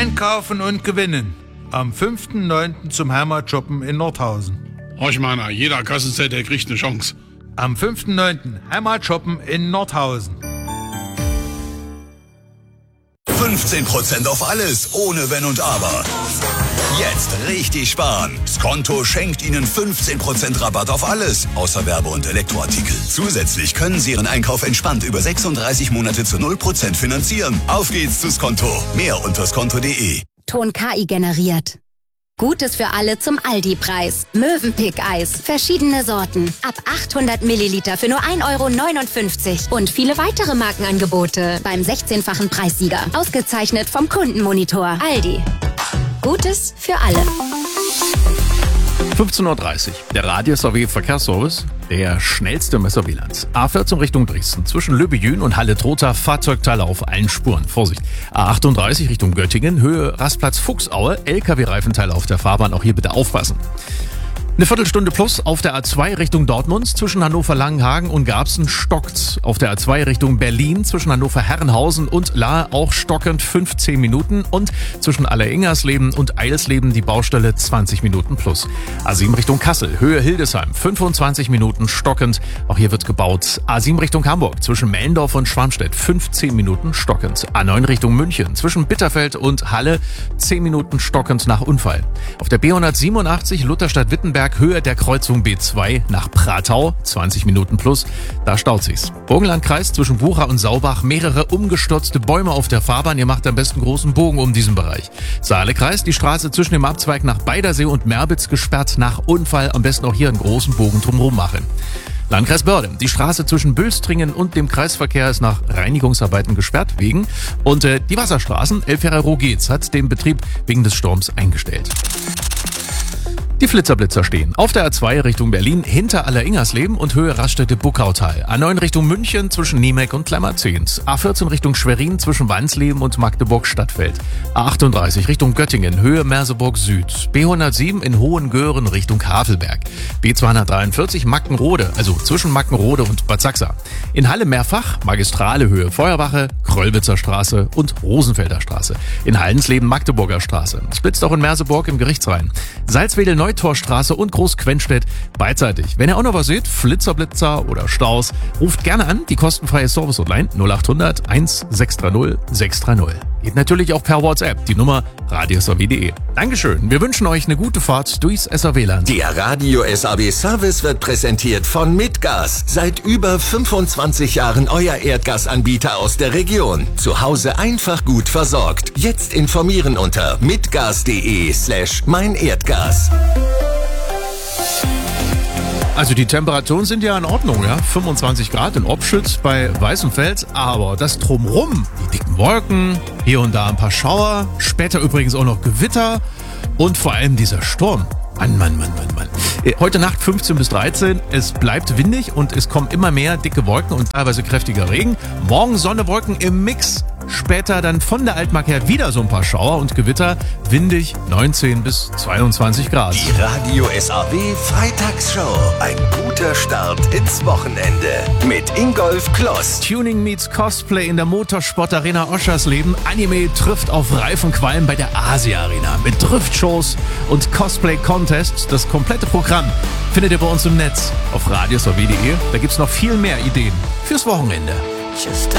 Einkaufen und gewinnen. Am 5.9. zum Heimatshoppen in Nordhausen. Horchmanner, jeder Kassenzettel kriegt eine Chance. Am 5.9. Heimatshoppen in Nordhausen. 15% auf alles, ohne Wenn und Aber. Jetzt richtig sparen. Skonto schenkt Ihnen 15% Rabatt auf alles, außer Werbe- und Elektroartikel. Zusätzlich können Sie Ihren Einkauf entspannt über 36 Monate zu 0% finanzieren. Auf geht's zu Skonto. Mehr unter skonto.de. Ton KI generiert. Gutes für alle zum Aldi-Preis. Mövenpick-Eis. Verschiedene Sorten. Ab 800 Milliliter für nur 1,59 €. Und viele weitere Markenangebote beim 16-fachen Preissieger. Ausgezeichnet vom Kundenmonitor. Aldi. Gutes für alle. 15.30 Uhr. Der Radius AW Verkehrsservice, der schnellste im SAW-Land. A14 Richtung Dresden. Zwischen Löbejün und Halle-Trotha Fahrzeugteile auf allen Spuren. Vorsicht. A38 Richtung Göttingen. Höhe Rastplatz Fuchsaue. LKW-Reifenteile auf der Fahrbahn. Auch hier bitte aufpassen. Eine Viertelstunde plus auf der A2 Richtung Dortmund, zwischen Hannover-Langenhagen und Garbsen stockt. Auf der A2 Richtung Berlin, zwischen Hannover-Herrenhausen und Lahr auch stockend 15 Minuten. Und zwischen Alleringersleben und Eilsleben die Baustelle 20 Minuten plus. A7 Richtung Kassel, Höhe Hildesheim, 25 Minuten stockend. Auch hier wird gebaut. A7 Richtung Hamburg, zwischen Mellendorf und Schwarmstedt, 15 Minuten stockend. A9 Richtung München, zwischen Bitterfeld und Halle, 10 Minuten stockend nach Unfall. Auf der B187 Lutherstadt-Wittenberg, Höhe der Kreuzung B2 nach Pratau, 20 Minuten plus, da staut sich's. Burgenlandkreis zwischen Bucha und Saubach, mehrere umgestürzte Bäume auf der Fahrbahn, ihr macht am besten großen Bogen um diesen Bereich. Saalekreis, die Straße zwischen dem Abzweig nach Beidersee und Merbitz gesperrt nach Unfall, am besten auch hier einen großen Bogen drumherum machen. Landkreis Börde. Die Straße zwischen Bülstringen und dem Kreisverkehr ist nach Reinigungsarbeiten gesperrt wegen. Und die Wasserstraßen, Elferer-Rogetz hat den Betrieb wegen des Sturms eingestellt. Die Flitzerblitzer stehen auf der A2 Richtung Berlin hinter Alleringersleben und Höhe Raststätte-Buckautal. A9 Richtung München zwischen Niemek und Klemmerzehns. A14 Richtung Schwerin zwischen Wansleben und Magdeburg-Stadtfeld. A38 Richtung Göttingen, Höhe Merseburg Süd. B107 in Hohengören Richtung Havelberg. B243 Mackenrode, also zwischen Mackenrode und Bad Sachsa. In Halle mehrfach, Magistrale Höhe Feuerwache, Kröllwitzer Straße und Rosenfelder Straße. In Hallensleben Magdeburger Straße. Es blitzt auch in Merseburg im Gerichtsrhein. Salzwedel Neutorstraße und Großquenstedt beidseitig. Wenn ihr auch noch was seht, Flitzerblitzer oder Staus, ruft gerne an, die kostenfreie Service-Hotline 0800 1630 630. Geht natürlich auch per WhatsApp, die Nummer radiosAW.de. Dankeschön, wir wünschen euch eine gute Fahrt durchs SAW-Land. Der Radio SAW Service wird präsentiert von Mitgas. Seit über 25 Jahren euer Erdgasanbieter aus der Region. Zu Hause einfach gut versorgt. Jetzt informieren unter mitgas.de/meinerdgas. Also die Temperaturen sind ja in Ordnung, ja. 25 Grad in Obschütz bei Weißenfels, aber das Drumrum, die dicken Wolken, hier und da ein paar Schauer, später übrigens auch noch Gewitter und vor allem dieser Sturm. Mann. Heute Nacht 15 bis 13, es bleibt windig und es kommen immer mehr dicke Wolken und teilweise kräftiger Regen. Morgen Sonne, Wolken im Mix. Später dann von der Altmark her wieder so ein paar Schauer und Gewitter. Windig 19 bis 22 Grad. Die Radio SAW Freitagsshow. Ein guter Start ins Wochenende. Mit Ingolf Kloss. Tuning meets Cosplay in der Motorsport-Arena Oschersleben. Anime trifft auf Reifenqualm bei der Asia-Arena. Mit Driftshows und Cosplay-Contests. Das komplette Programm findet ihr bei uns im Netz auf radiosw.de. Da gibt's noch viel mehr Ideen fürs Wochenende. Just a